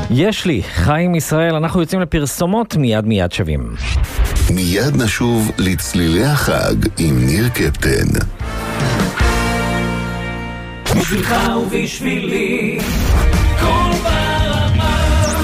יש לי, חיים ישראל, אנחנו יוצאים לפרסומות, מיד שווים. מיד נשוב לצלילי החג עם ניר קפטן. בשבילך ובשבילי כל ברמה.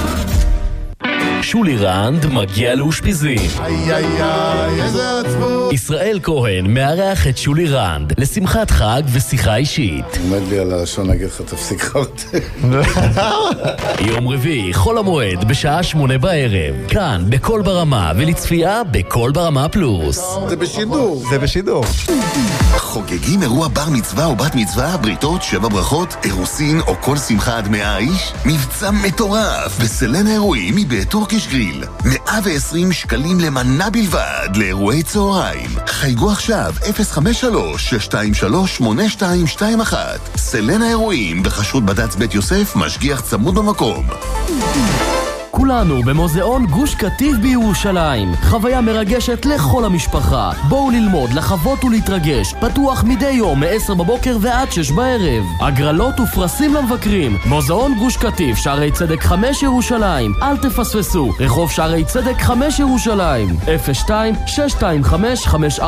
שולי רנד מגיע לאושפיזין. איזה עצבות. ישראל כהן מארח את שולי רנד לשמחת חג ושיחה אישית. עומד לי על הלשון להגיד לך תפסיק אותי. יום רביעי, חול המועד בשעה 8 בערב. כאן בכל ברמה ולצפייה בכל ברמה פלוס. זה בשידור. חוגגים אירוע בר מצווה או בת מצווה, בריתות, 7 ברכות, אירוסין או כל שמחה עד 100 איש? מבצע מטורף בסלן האירועים מבית טורקיש גריל. 120 שקלים למנה בלבד לאירועי צהריים. חייגו עכשיו 053-623-8221. סלן האירועים בחשות בד"ץ בית יוסף, משגיח צמוד במקום. כולנו במוזיאון גוש קטיף בירושלים. חוויה מרגשת לכל המשפחה. בואו ללמוד, לחוות ולהתרגש. פתוח מדי יום מ-10 בבוקר ועד 6 בערב. הגרלות ופרסים למבקרים. מוזיאון גוש קטיף, שערי צדק 5 ירושלים. אל תפספסו. רחוב שערי צדק 5 ירושלים. 02-625-5456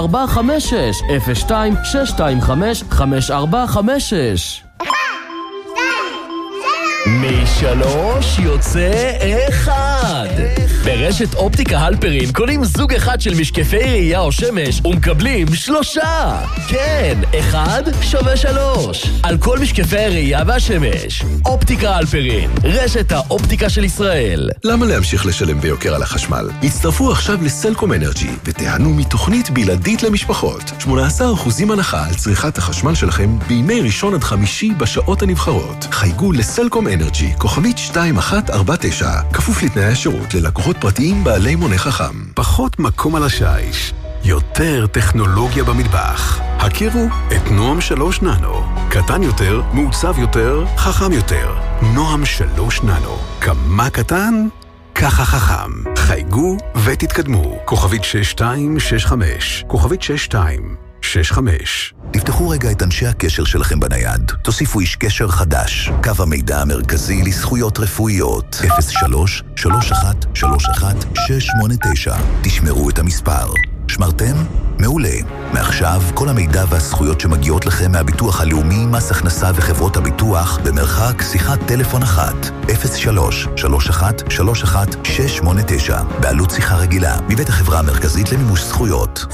02-625-5456. משלוש יוצא אחד. ברשת אופטיקה הלפרין קונים זוג אחד של משקפי ראייה או שמש ומקבלים 3. כן, 1 שווה 3 על כל משקפי הראייה והשמש. אופטיקה הלפרין, רשת האופטיקה של ישראל. למה להמשיך לשלם ביוקר על החשמל? הצטרפו עכשיו לסלקום אנרג'י ותיהנו מתוכנית בלעדית למשפחות. 18% הנחה על צריכת החשמל שלכם בימי ראשון עד חמישי בשעות הנבחרות. חייגו לסלקום אנרג'י, כוכבית 2149, כפוף לתנאי השירות ללקוחות פרטיים בעלי מונה חכם. פחות מקום על השיש, יותר טכנולוגיה במטבח. הכירו את נועם 3 ננו. קטן יותר, מעוצב יותר, חכם יותר. נועם 3 ננו. כמה קטן? ככה חכם. חייגו ותתקדמו. כוכבית 6265. כוכבית 6265. תפתחו רגע את אנשי הקשר שלכם בנייד. תוסיפו איש קשר חדש. קו המידע המרכזי לזכויות רפואיות. 03-3131-689. תשמרו את המספר. שמרתם? מעולה. מעכשיו כל המידע והזכויות שמגיעות לכם מהביטוח הלאומי, מס הכנסה וחברות הביטוח במרחק שיחת טלפון אחת. 03-3131-689. בעלות שיחה רגילה. מבית החברה המרכזית למימוש זכויות.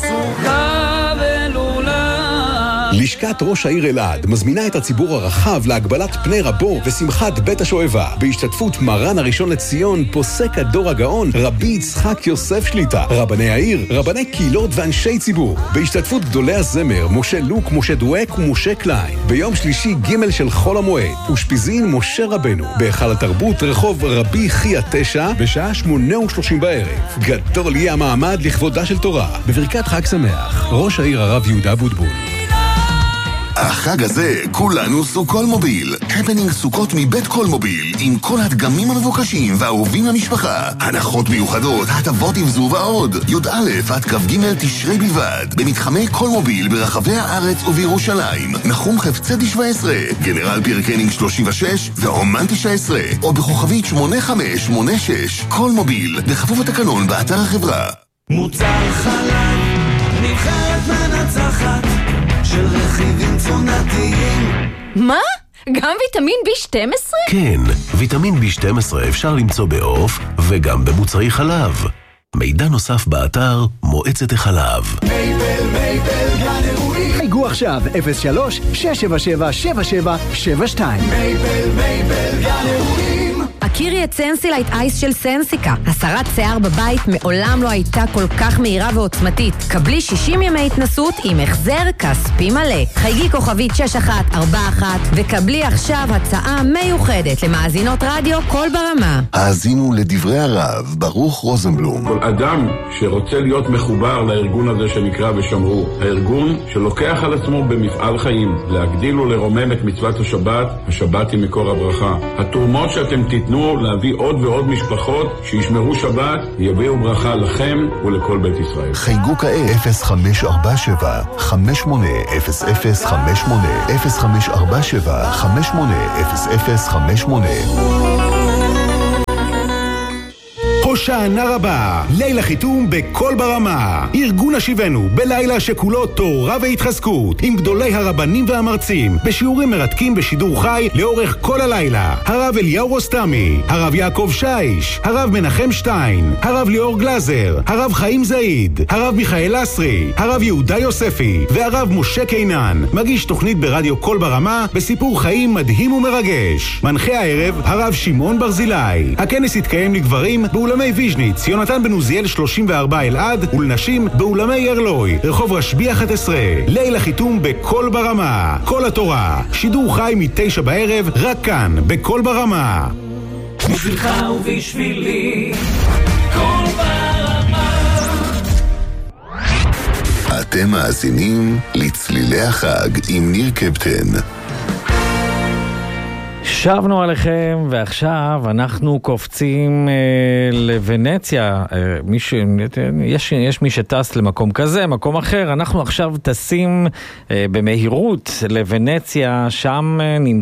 לשכת ראש העיר אלעד מזמינה את הציבור הרחב להגבלת פני רבו ושמחת בית השואבה בהשתתפות מרן הראשון לציון, פוסק הדור הגאון רבי יצחק יוסף שליטה, רבני העיר, רבני קהילות ואנשי ציבור, בהשתתפות גדולי הזמר משה לוק, משה דואק ומשה קליין. ביום שלישי ג' של חול המועד אושפיזין משה רבנו בהיכל התרבות, רחוב רבי חייא 9 בשעה 8:30 בערב. גדול יהיה המעמד לכבודה של תורה. בברכת חג שמח, ראש העיר הרב יהודה בוטבול. החג הזה כולנו סוכול מוביל. הפנינג סוכות מבית כל מוביל, עם כל הדגמים המבוקשים והאהובים למשפחה. הנחות מיוחדות, הטבות עם זו ועוד. י"א עד כ"ג תשרי בלבד, במתחמי כל מוביל ברחבי הארץ ובירושלים. נחום חפצי 17, גנרל פירקנינג 36 ואומן 19, או בכוכבית 8586. כל מוביל, בכפוף התקנון באתר החברה. מוצר חלב, נבחרת מנצחת של רכיבים תזונתיים. מה? גם ויטמין B12? כן, ויטמין B12 אפשר למצוא בעוף וגם במוצרי חלב. מידע נוסף באתר מועצת החלב. מייבל גן אירועים. חייגו עכשיו 03-677-7772. מייבל גן אירועים. הכירי את סנסילייט אייס של סנסיקה. הסרת שיער בבית מעולם לא הייתה כל כך מהירה ועוצמתית. קבלי 60 ימי התנסות עם החזר כספי מלא. חייגי כוכבית 6141 וקבלי עכשיו הצעה מיוחדת למאזינות רדיו כל ברמה. האזינו לדברי הרב ברוך רוזנבלום. כל אדם שרוצה להיות מחובר לארגון הזה שנקרא ושמרו, הארגון שלוקח על עצמו במפעל חיים להגדיל ולרומם את מצוות השבת, השבת היא מקור הברכה. התרומות שאתם תיתנו להביא עוד ועוד משפחות שישמרו שבת, יביאו ברכה לכם ולכל בית ישראל. חייגו כעת 0547-580058 0547-580058. הושענא רבה, ליל חיתום בכל ברמה. ארגון השיבנו בלילה שכולו תורה והתחזקות, עם גדולי הרבנים והמרצים, בשיעורים מרתקים בשידור חי לאורך כל הלילה. הרב אליהו רוסטמי, הרב יעקב שיש, הרב מנחם שטיין, הרב ליאור גלזר, הרב חיים זעיד, הרב מיכאל אסרי, הרב יהודה יוספי והרב משה קינן. מגיש תוכנית ברדיו כל ברמה בסיפור חיים מדהים ומרגש. מנחה הערב הרב שמעון ברזילי. הכנס יתקיים לגברים באולמי ויז'ניץ, יונתן בן עוזיאל 34 אלעד, ולנשים באולמי ירלוי, רחוב רשב"י 11. ליל החיתום בכל ברמה. כל התורה, שידור חי מ-9 בערב, רק כאן בכל ברמה. בשבילך ובשבילי כל ברמה. אתם מאזינים לצלילי החג עם ניר קפטן. שבנו עליכם, ועכשיו אנחנו קופצים לוונציה. יש מי שטס למקום כזה, מקום אחר. אנחנו עכשיו טסים במהירות לוונציה. שם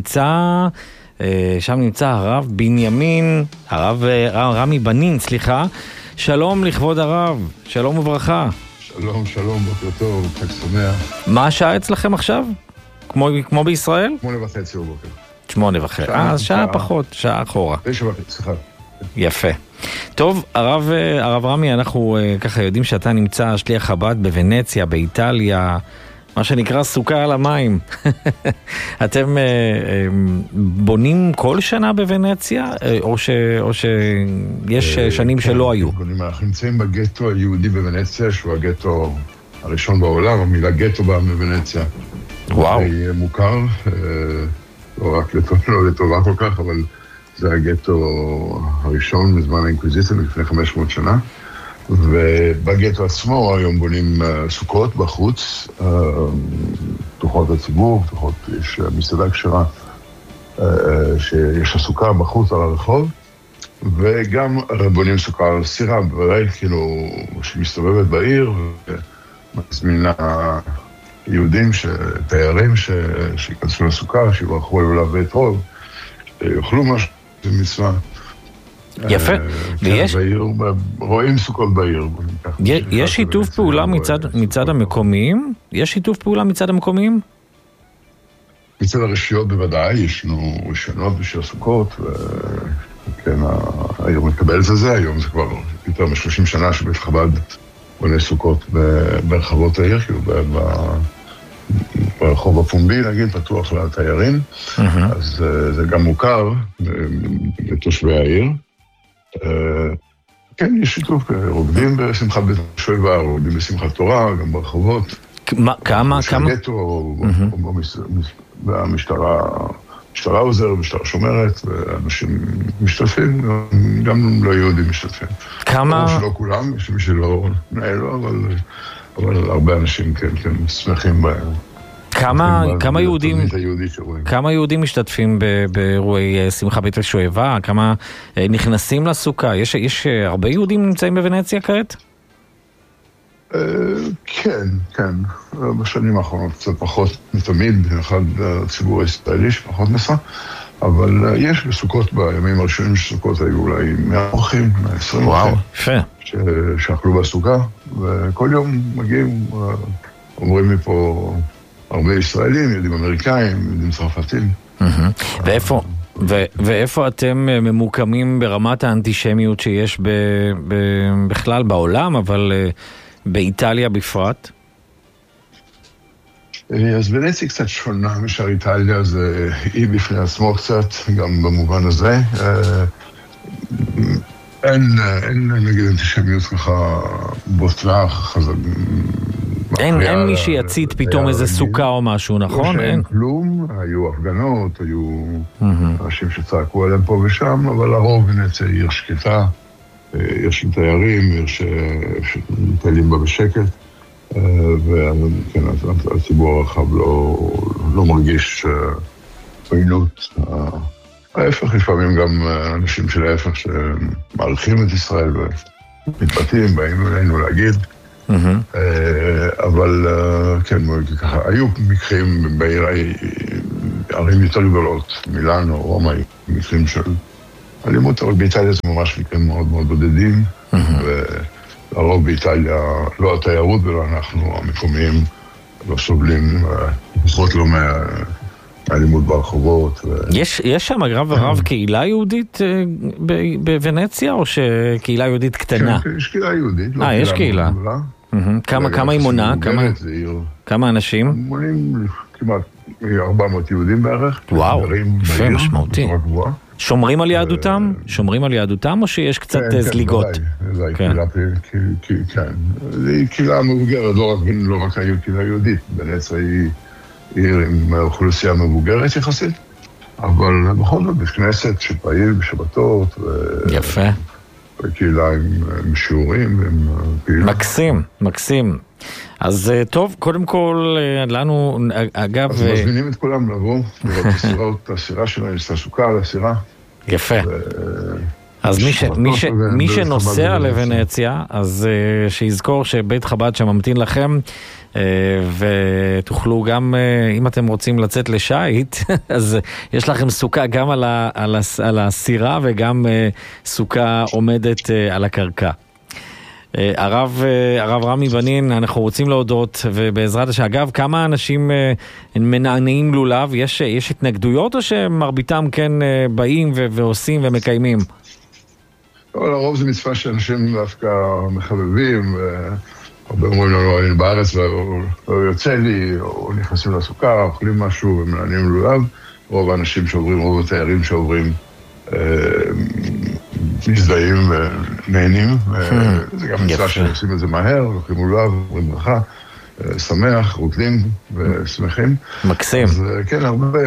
נמצא הרב בנימין, הרב רמי בנין, סליחה. שלום לכבוד הרב, שלום וברכה. שלום, שלום, בוקר טוב, חג שמח. מה השעה אצלכם עכשיו? כמו בישראל? 8:30 בבוקר. 8:30, אז שעה פחות, שעה אחורה. 9:30, סליחה. יפה. טוב, הרב רמי, אנחנו ככה יודעים שאתה נמצא שליח חב"ד בוונציה, באיטליה, מה שנקרא סוכה על המים. אתם בונים כל שנה בוונציה, או שיש שנים שלא היו? אנחנו נמצאים בגטו היהודי בוונציה, שהוא הגטו הראשון בעולם. המילה גטו באה מוונציה. וואו. זה מוכר, לא רק לטובה כל כך, אבל זה הגטו הראשון בזמן האינקוויזיציה לפני 500 שנה. ובגטו עצמו היום בונים סוכות בחוץ, פתוחות לציבור, יש מסעדה כשרה, שיש הסוכה בחוץ על הרחוב, וגם בונים סוכה על סירה, כאילו, שמסתובבת בעיר, ומזמינה יהודים, תיירים שיכנסו לסוכה, שיברכו עליו בית רוב, יאכלו משהו, זה מצווה. יפה. ויש... רואים סוכות בעיר. יש שיתוף פעולה מצד המקומיים? יש שיתוף פעולה מצד המקומיים? מצד הרשויות בוודאי, יש לנו רישיונות בשביל הסוכות, וכן, העיר מקבלת את זה, היום זה כבר יותר מ-30 שנה שבית חב"ד בונה סוכות ברחבות העיר, כאילו ברחוב הפומבי, נגיד, פתוח לתיירים, אז זה גם מוכר לתושבי העיר. כן, יש שיתוף, רוקדים בשמחת בית השואבה, רוקדים בשמחת תורה, גם ברחובות. כמה? והמשטרה עוזר, המשטרה שומרת, ואנשים משתתפים, גם לא יהודים משתתפים. כמה? לא כולם, יש מי שלא נעלו, אבל הרבה אנשים כן שמחים בהם. כמה יהודים משתתפים באירועי שמחה בית השואבה? כמה נכנסים לסוכה? יש הרבה יהודים נמצאים בוונציה כעת? כן. בשנים האחרונות קצת פחות מתמיד, במיוחד הציבור הישראלי שפחות נסע, אבל יש בסוכות בימים הראשונים של סוכות היו אולי 100 אורחים, 120 אורחים שאכלו בסוכה, וכל יום מגיעים, אומרים מפה הרבה ישראלים, יהודים אמריקאים, יהודים צרפתים. ואיפה אתם ממוקמים ברמת האנטישמיות שיש בכלל בעולם, אבל באיטליה בפרט? אז ונציה קצת שונה משאר איטליה, זה אי בפני עצמו קצת, גם במובן הזה. אין נגיד אנטישמיות ככה בוטלה, אין מי שיצית פתאום איזה סוכה או משהו, נכון? אין כלום, היו הפגנות, היו אנשים שצעקו עליהם פה ושם, אבל הרוב ונציה היא עיר שקטה, עיר של תיירים, עיר שמטיילים בה בשקט, וכן, הציבור הרחב לא מרגיש עוינות. ההפך, לפעמים גם אנשים של ההפך שמערכים את ישראל ומתבטאים, באים אלינו להגיד, אבל כן, ככה, היו מקרים בערים יותר גדולות, מילאנו, רומא, מקרים של אלימות, אבל באיטליה זה ממש מקרים מאוד מאוד בודדים, ולרוב באיטליה לא התיירות ולא אנחנו המקומיים לא סובלים, פחות לא מהאלימות ברחובות. יש שם רב קהילה יהודית בוונציה, או שקהילה יהודית קטנה? כן, יש קהילה יהודית. יש קהילה. כמה היא מונה? כמה אנשים? מונים כמעט 400 יהודים בערך. וואו, יפה, משמעותי. שומרים על יהדותם? שומרים על יהדותם או שיש קצת זליגות? כן, זה קהילה מבוגרת, לא רק קהילה יהודית. ונציה היא עיר עם אוכלוסייה מבוגרת יחסית, אבל בכל זאת יש כנסת שפעיל בשבתות. יפה. וקהילה עם שיעורים. מקסים, מקסים. אז טוב, קודם כל, לנו, אגב... אז מזמינים את כולם לבוא, לראות את הסירה שלנו, את הסוכה על הסירה. יפה. אז מי שנוסע לוונציה, אז שיזכור שבית חב"ד שממתין לכם, ותוכלו גם, אם אתם רוצים לצאת לשייט, אז יש לכם סוכה גם על הסירה, וגם סוכה עומדת על הקרקע. הרב רמי בנין, אנחנו רוצים להודות, ובעזרת השם, אגב, כמה אנשים מנענעים לולב? יש התנגדויות או שמרביתם כן באים ועושים ומקיימים? לרוב זה מצווה שאנשים דווקא מחבבים, הרבה אומרים לנו, אני בארץ לא יוצא לי, או נכנסים לסוכה, אוכלים משהו ומנענעים לולב. רוב האנשים שעוברים, רוב התיירים שעוברים, מזדהים ונהנים, זה גם מצווה שעושים את זה מהר, לוקחים לולב, אומרים ברכה, שמח, רוקדים ושמחים. מקסים. אז כן, הרבה,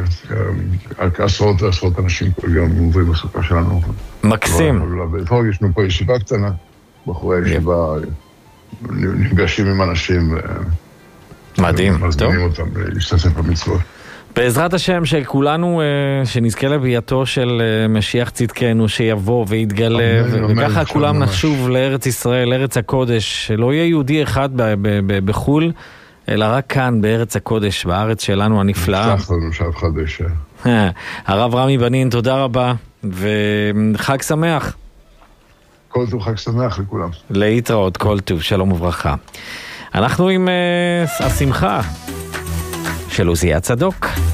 עשרות ועשרות אנשים כל יום עוברים בסוכה שלנו. מקסים. יש לנו פה ישיבה קטנה, בחורי ישיבה, נפגשים עם אנשים. מדהים, טוב. מזמינים אותם להשתתף במצוות. בעזרת השם שכולנו, שנזכה לביאתו של משיח צדקנו, שיבוא ויתגלה, וככה כולם נשוב לארץ ישראל, לארץ הקודש, שלא יהיה יהודי אחד בחול, אלא רק כאן בארץ הקודש, בארץ שלנו הנפלאה. הרב רמי בנין, תודה רבה, וחג שמח. כל טוב, חג שמח לכולם. להתראות, כל טוב, שלום וברכה. אנחנו עם השמחה של עוזיה צדוק.